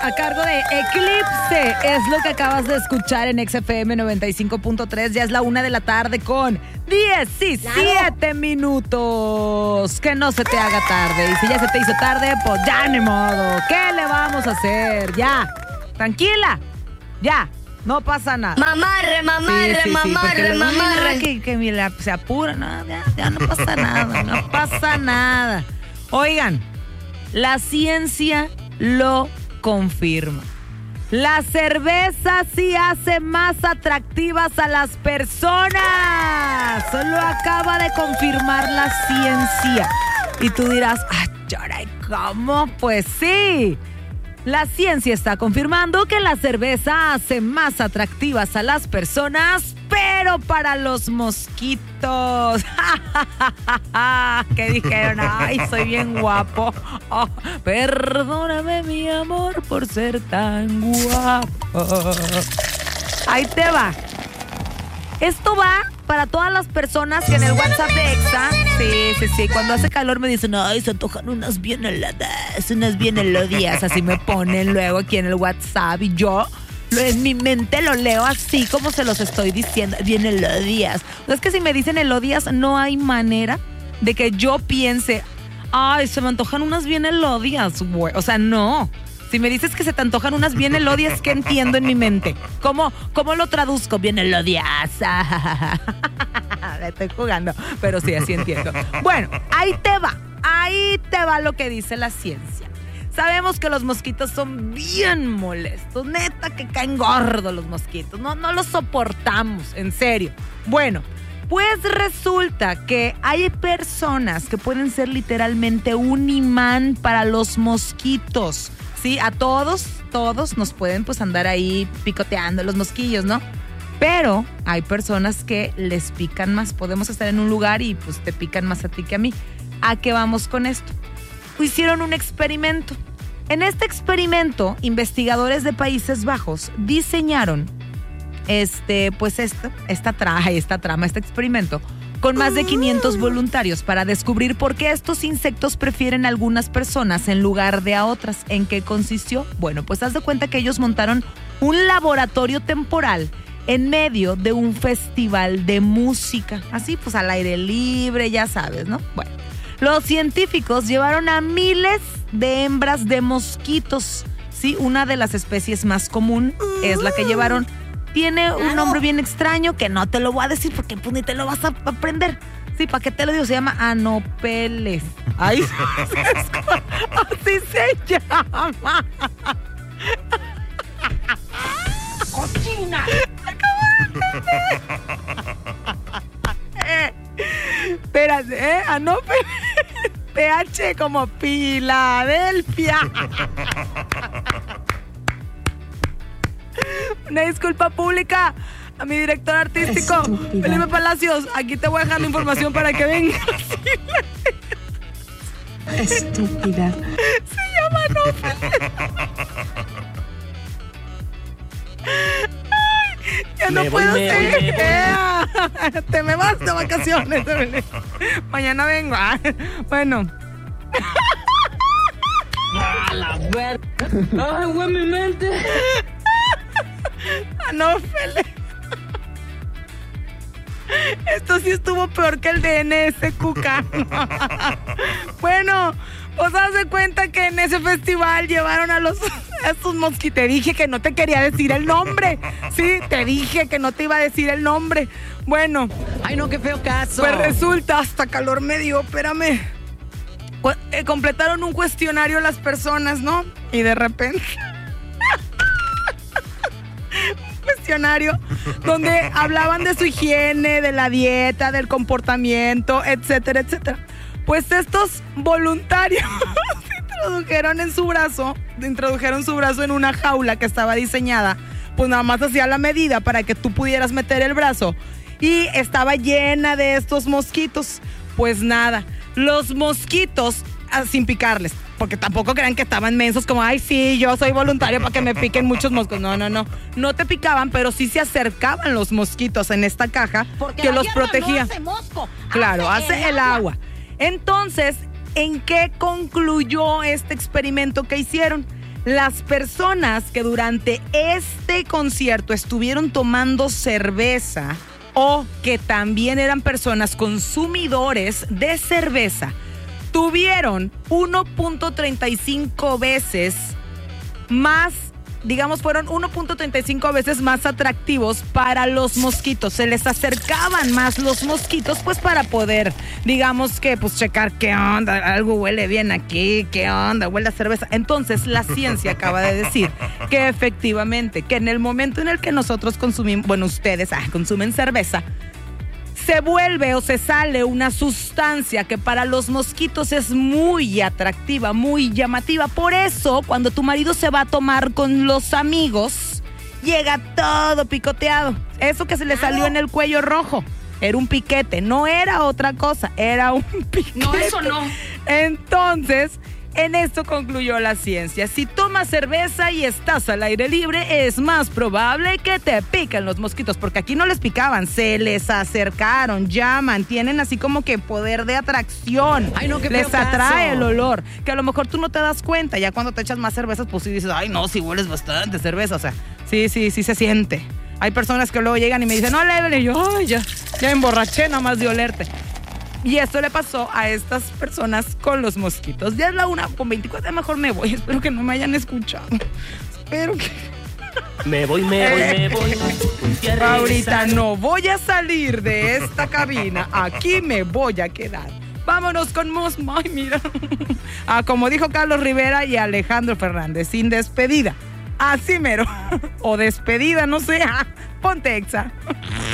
a cargo de Eclipse. Es lo que acabas de escuchar en XFM 95.3. Ya es la 1 de la tarde con 17 minutos. Que no se te haga tarde. Y si ya se te hizo tarde, pues ya ni modo. ¿Qué le vamos a hacer? Ya. Tranquila. Ya. No pasa nada. Mamarre. Que mira, se apura. No, ya no pasa nada. No pasa nada. Oigan, la ciencia lo confirma. La cerveza sí hace más atractivas a las personas. Lo acaba de confirmar la ciencia. Y tú dirás, ¿y cómo? Pues sí. La ciencia está confirmando que la cerveza hace más atractivas a las personas, pero para los mosquitos. ¿Qué dijeron? Ay, soy bien guapo. Oh, perdóname, mi amor, por ser tan guapo. Ahí te va. Esto va para todas las personas que en el WhatsApp de Exa, sí, cuando hace calor me dicen, ay, se antojan unas bien heladas, unas bien elodias, así me ponen luego aquí en el WhatsApp y yo en mi mente lo leo así como se los estoy diciendo, bien elodias. Es que si me dicen elodias no hay manera de que yo piense, ay, se me antojan unas bien elodias, güey. O sea, no. Si me dices que se te antojan unas bien elodias, ¿qué entiendo en mi mente? ¿Cómo lo traduzco? Bien elodias. Estoy jugando, pero sí, así entiendo. Bueno, ahí te va lo que dice la ciencia. Sabemos que los mosquitos son bien molestos, neta que caen gordos los mosquitos, no los soportamos, en serio. Bueno, pues resulta que hay personas que pueden ser literalmente un imán para los mosquitos. Sí, a todos nos pueden pues andar ahí picoteando los mosquillos, ¿no? Pero hay personas que les pican más. Podemos estar en un lugar y pues te pican más a ti que a mí. ¿A qué vamos con esto? Hicieron un experimento. En este experimento, investigadores de Países Bajos diseñaron este experimento con más de 500 voluntarios para descubrir por qué estos insectos prefieren a algunas personas en lugar de a otras. ¿En qué consistió? Bueno, pues haz de cuenta que ellos montaron un laboratorio temporal en medio de un festival de música. Así, pues al aire libre, ya sabes, ¿no? Bueno, los científicos llevaron a miles de hembras de mosquitos. Sí, una de las especies más común es la que llevaron. Tiene un nombre bien extraño que no te lo voy a decir porque pues ni te lo vas a aprender. Sí, ¿para qué te lo digo? Se llama Anopheles. Ay, así se llama. ¡Cochina! Espérate, Anopheles. PH como Filadelfia. Una disculpa pública a mi director artístico, Felipe Palacios. Aquí te voy a dejar la información para que vengas. Estúpida. Se llama Anopheles. Ya no puedo seguir. Te me vas de vacaciones. Mañana vengo. Bueno. ¡A la verga! ¡Ay, güey, mi mente! Anopheles. Esto sí estuvo peor que el DNS, Cuca. Bueno, pues haz de cuenta que en ese festival llevaron a estos mosquitos. Te dije que no te quería decir el nombre. Sí, te dije que no te iba a decir el nombre. Bueno. Ay, no, qué feo caso. Pues resulta, hasta calor me dio, espérame. Completaron un cuestionario las personas, ¿no? Y de repente... cuestionario donde hablaban de su higiene, de la dieta, del comportamiento, etcétera, etcétera. Pues estos voluntarios introdujeron su brazo en una jaula que estaba diseñada, pues nada más hacía la medida para que tú pudieras meter el brazo y estaba llena de estos mosquitos. Pues nada, los mosquitos, sin picarles, porque tampoco crean que estaban mensos como, ay, sí, yo soy voluntario para que me piquen muchos moscos. No te picaban, pero sí se acercaban los mosquitos en esta caja porque que los protegía. No hace mosco, claro, hace el agua. Entonces, ¿en qué concluyó este experimento que hicieron? las personas que durante este concierto estuvieron tomando cerveza o que también eran personas consumidores de cerveza tuvieron 1.35 veces más, digamos, fueron 1.35 veces más atractivos para los mosquitos. Se les acercaban más los mosquitos, pues para poder, digamos que, pues checar qué onda, algo huele bien aquí, qué onda, huele a cerveza. Entonces, la ciencia acaba de decir que efectivamente, que en el momento en el que nosotros consumimos, bueno, ustedes consumen cerveza, se vuelve o se sale una sustancia que para los mosquitos es muy atractiva, muy llamativa. Por eso, cuando tu marido se va a tomar con los amigos, llega todo picoteado. Eso que se le salió en el cuello rojo era un piquete, no era otra cosa, era un piquete. No, eso no. Entonces, en esto concluyó la ciencia. Si tomas cerveza y estás al aire libre, es más probable que te piquen los mosquitos, porque aquí no les picaban, se les acercaron, llaman, tienen así como que poder de atracción. Ay, no, qué les feo atrae caso. el olor, que a lo mejor tú no te das cuenta, ya cuando te echas más cervezas, pues sí dices, ay no, sí hueles bastante cerveza, o sea, sí se siente. Hay personas que luego llegan y me dicen, no, Evelyn, y yo, ay, ya emborraché nada más de olerte. Y esto le pasó a estas personas con los mosquitos. Ya es la 1:24, mejor me voy. Espero que no me hayan escuchado. Espero que... Me voy. Ahorita no voy a salir de esta cabina. Aquí me voy a quedar. Vámonos con Ay, mira. Como dijo Carlos Rivera y Alejandro Fernández, sin despedida. Así mero. O despedida, no sé. Ponte Exa.